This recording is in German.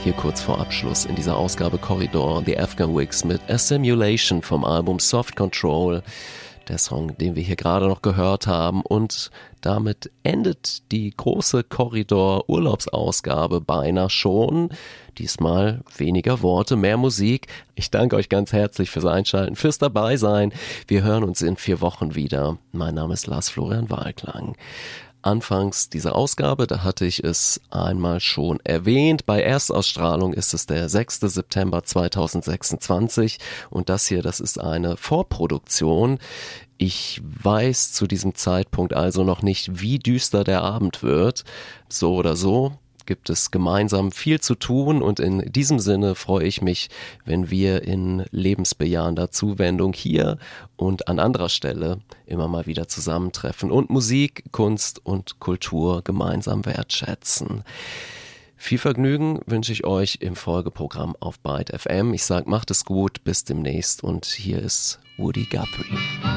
Hier kurz vor Abschluss in dieser Ausgabe Corridor, The Afghan Wigs mit A Simulation vom Album Soft Control. Der Song, den wir hier gerade noch gehört haben, und damit endet die große Corridor-Urlaubsausgabe beinahe schon. Diesmal weniger Worte, mehr Musik. Ich danke euch ganz herzlich fürs Einschalten, fürs Dabeisein. Wir hören uns in 4 Wochen wieder. Mein Name ist Lars Florian Walklang. Anfangs dieser Ausgabe, da hatte ich es einmal schon erwähnt, bei Erstausstrahlung ist es der 6. September 2026 und das hier, das ist eine Vorproduktion. Ich weiß zu diesem Zeitpunkt also noch nicht, wie düster der Abend wird. So oder so gibt es gemeinsam viel zu tun und in diesem Sinne freue ich mich, wenn wir in lebensbejahender Zuwendung hier und an anderer Stelle immer mal wieder zusammentreffen und Musik, Kunst und Kultur gemeinsam wertschätzen. Viel Vergnügen wünsche ich euch im Folgeprogramm auf Byte FM. Ich sage, macht es gut, bis demnächst und hier ist Woody Guthrie.